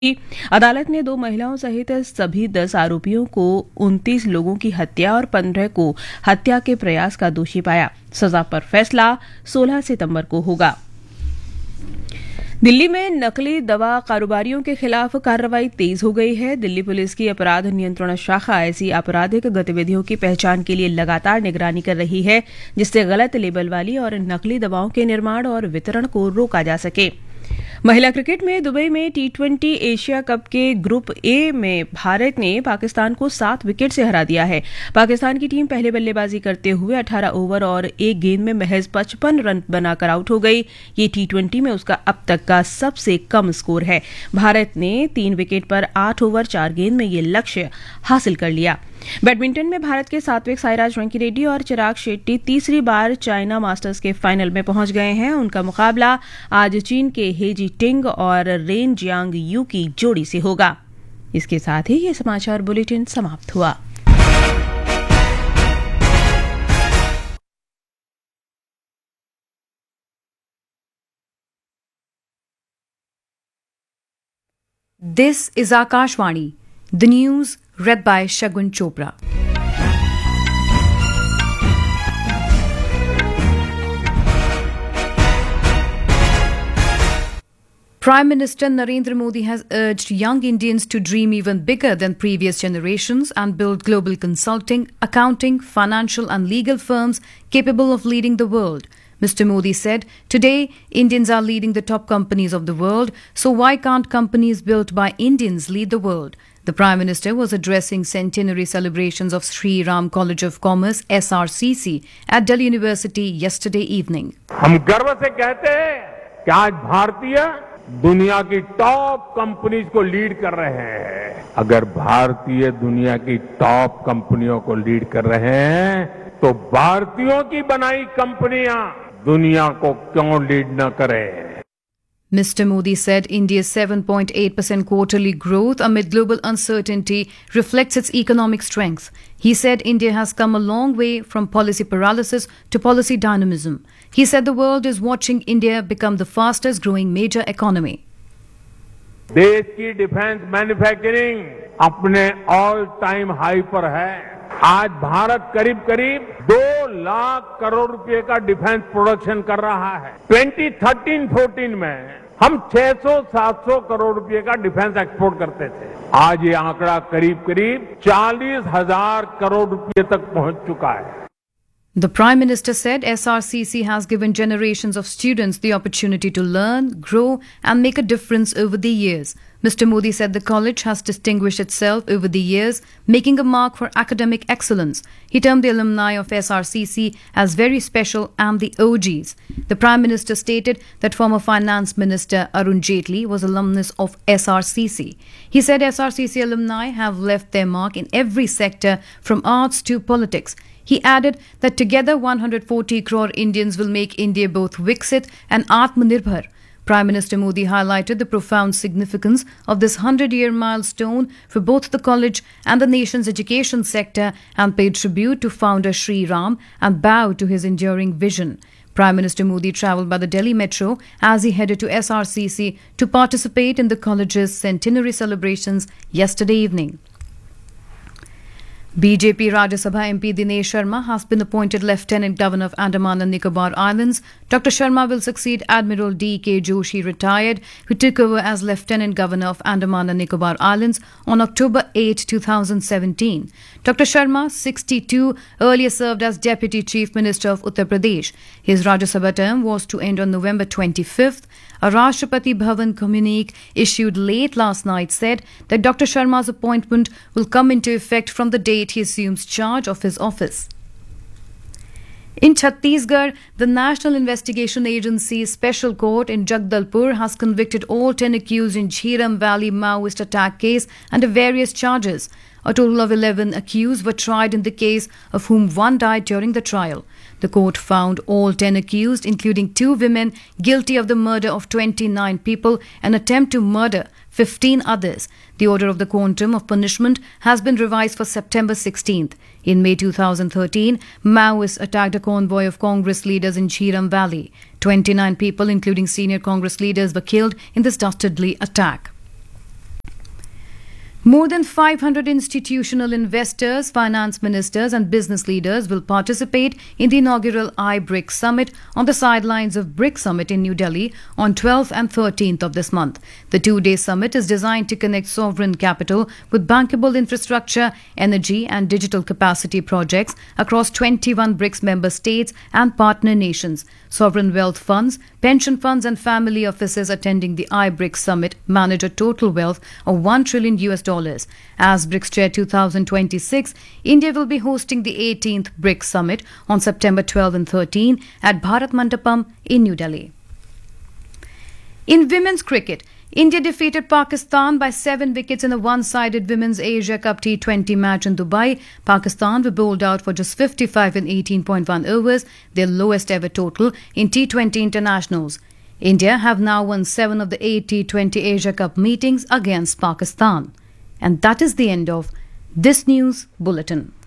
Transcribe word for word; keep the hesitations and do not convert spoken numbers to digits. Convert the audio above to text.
अदालत ने दो महिलाओं सहित सभी दस आरोपियों को उनतीस लोगों की हत्या और पंद्रह को हत्या के प्रयास का दोषी पाया। सजा पर फैसला सोलह सितंबर को होगा। दिल्ली में नकली दवा कारोबारियों के खिलाफ कार्रवाई तेज हो गई है। दिल्ली पुलिस की अपराध नियंत्रण शाखा ऐसी आपराधिक गतिविधियों की पहचान के लिए लगातार निगरानी कर रही है, जिससे गलत लेबल वाली और नकली दवाओं के निर्माण और वितरण को रोका जा सके। महिला क्रिकेट में दुबई में टी ट्वेंटी एशिया कप के ग्रुप ए में भारत ने पाकिस्तान को सात विकेट से हरा दिया है। पाकिस्तान की टीम पहले बल्लेबाजी करते हुए अठारह ओवर और एक गेंद में महज पचपन रन बनाकर आउट हो गई। ये टी ट्वेंटी में उसका अब तक का सबसे कम स्कोर है। भारत ने तीन विकेट पर आठ ओवर चार गेंद में ये लक्ष्य हासिल कर लिया। बैडमिंटन में भारत के सात्विक साईराज रंकीरेड्डी और चिराग शेट्टी तीसरी बार चाइना मास्टर्स के फाइनल में पहुंच गए हैं। उनका मुकाबला आज चीन के हेजी टिंग और रेन जियांग यू की जोड़ी से होगा। इसके साथ ही ये समाचार बुलेटिन समाप्त हुआ। This is Akashvani, the news read by Shagun Chopra. Prime Minister Narendra Modi has urged young Indians to dream even bigger than previous generations and build global consulting, accounting, financial and legal firms capable of leading the world. Mister Modi said, "Today, Indians are leading the top companies of the world, so why can't companies built by Indians lead the world?" The Prime Minister was addressing centenary celebrations of Sri Ram College of Commerce S R C C at Delhi University yesterday evening. हम गर्व से कहते हैं कि आज भारतीय दुनिया की टॉप कंपनीज को लीड कर रहे हैं। अगर भारतीय दुनिया की टॉप कंपनियों को लीड कर रहे हैं, तो भारतीयों की बनाई कंपनियां दुनिया को क्यों लीड न करें? Mister Modi said India's seven point eight percent quarterly growth amid global uncertainty reflects its economic strength. He said India has come a long way from policy paralysis to policy dynamism. He said the world is watching India become the fastest growing major economy. देश की defence manufacturing अपने all time high पर है। आज भारत करीब करीब दो लाख करोड़ रुपए का डिफेंस प्रोडक्शन कर रहा है। ट्वेंटी थर्टीन फोर्टीन में हम छह सौ सात सौ करोड़ रुपए का डिफेंस एक्सपोर्ट करते थे। आज ये आंकड़ा करीब करीब चालीस हजार करोड़ रुपए तक पहुंच चुका है। The Prime Minister said S R C C has given generations of students the opportunity to learn, grow and make a difference over the years. Mister Modi said the college has distinguished itself over the years, making a mark for academic excellence. He termed the alumni of S R C C as very special and the O Gs. The Prime Minister stated that former Finance Minister Arun Jaitley was alumnus of S R C C. He said S R C C alumni have left their mark in every sector from arts to politics. He added that together one hundred forty crore Indians will make India both Viksit and Atmanirbhar. Prime Minister Modi highlighted the profound significance of this hundred-year milestone for both the college and the nation's education sector and paid tribute to founder Sri Ram and bowed to his enduring vision. Prime Minister Modi travelled by the Delhi Metro as he headed to S R C C to participate in the college's centenary celebrations yesterday evening. B J P Rajya Sabha M P Dinesh Sharma has been appointed Lieutenant Governor of Andaman and Nicobar Islands. Doctor Sharma will succeed Admiral D K Joshi, retired, who took over as Lieutenant Governor of Andaman and Nicobar Islands on October eighth, twenty seventeen. Doctor Sharma, sixty-two, earlier served as Deputy Chief Minister of Uttar Pradesh. His Rajya Sabha term was to end on November twenty-fifth. A Rashtrapati Bhavan communique issued late last night said that Doctor Sharma's appointment will come into effect from the date he assumes charge of his office. In Chhattisgarh, the National Investigation Agency's Special Court in Jagdalpur has convicted all ten accused in Jhiram Valley Maoist attack case under various charges. A total of eleven accused were tried in the case, of whom one died during the trial. The court found all ten accused, including two women, guilty of the murder of twenty-nine people and attempt to murder fifteen others. The order of the quantum of punishment has been revised for September sixteenth. In May two thousand thirteen, Maoists attacked a convoy of Congress leaders in Jhiram Valley. twenty-nine people, including senior Congress leaders, were killed in this dastardly attack. More than five hundred institutional investors, finance ministers and business leaders will participate in the inaugural iBRICS Summit on the sidelines of BRICS Summit in New Delhi on twelfth and thirteenth of this month. The two-day summit is designed to connect sovereign capital with bankable infrastructure, energy and digital capacity projects across twenty-one BRICS member states and partner nations. Sovereign wealth funds, pension funds and family offices attending the iBRICS Summit manage a total wealth of one trillion U S dollars. As BRICS Chair two thousand twenty-six, India will be hosting the eighteenth BRICS Summit on September twelfth and thirteenth at Bharat Mandapam in New Delhi. In women's cricket, India defeated Pakistan by seven wickets in a one-sided Women's Asia Cup T twenty match in Dubai. Pakistan were bowled out for just fifty-five in eighteen point one overs, their lowest ever total in T twenty internationals. India have now won seven of the eight T twenty Asia Cup meetings against Pakistan. And that is the end of this news bulletin.